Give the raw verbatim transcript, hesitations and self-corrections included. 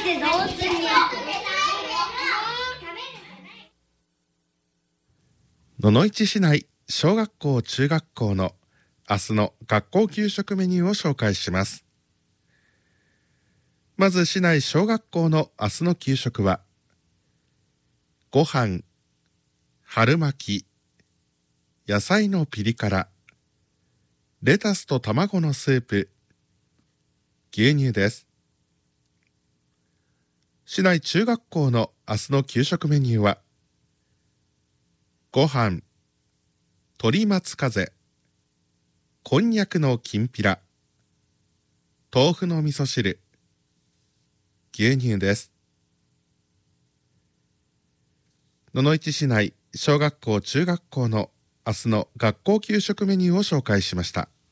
てどうするよ。 野々市市内小学校中学校の明日の学校給食メニューを紹介します。まず市内小学校の明日の給食は、ご飯、春巻き、野菜のピリ辛、レタスと卵のスープ、牛乳です。市内中学校の明日の給食メニューは、ご飯、鶏松風、こんにゃくのきんぴら、豆腐の味噌汁、牛乳です。野々市市内小学校中学校の明日の学校給食メニューを紹介しました。